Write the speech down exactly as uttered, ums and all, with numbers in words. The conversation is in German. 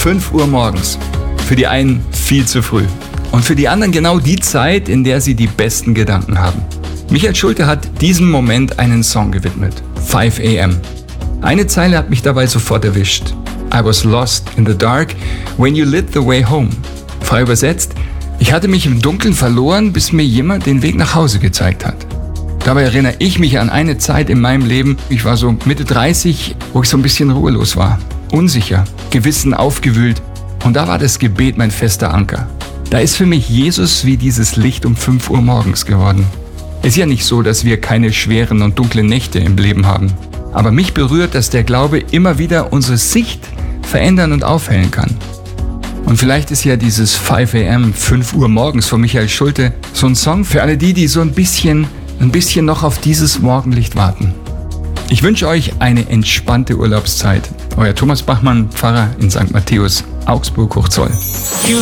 fünf Uhr morgens. Für die einen viel zu früh. Und für die anderen genau die Zeit, in der sie die besten Gedanken haben. Michael Schulte hat diesem Moment einen Song gewidmet. five a m Eine Zeile hat mich dabei sofort erwischt. I was lost in the dark when you lit the way home. Frei übersetzt, ich hatte mich im Dunkeln verloren, bis mir jemand den Weg nach Hause gezeigt hat. Dabei erinnere ich mich an eine Zeit in meinem Leben, ich war so Mitte dreißig, wo ich so ein bisschen ruhelos war. Unsicher, Gewissen aufgewühlt. Und da war das Gebet mein fester Anker. Da ist für mich Jesus wie dieses Licht um fünf Uhr morgens geworden. Es ist ja nicht so, dass wir keine schweren und dunklen Nächte im Leben haben. Aber mich berührt, dass der Glaube immer wieder unsere Sicht verändern und aufhellen kann. Und vielleicht ist ja dieses five a m, fünf Uhr morgens von Michael Schulte, so ein Song für alle die, die so ein bisschen, ein bisschen noch auf dieses Morgenlicht warten. Ich wünsche euch eine entspannte Urlaubszeit. Euer Thomas Bachmann, Pfarrer in Sankt Matthäus, Augsburg, Hochzoll. You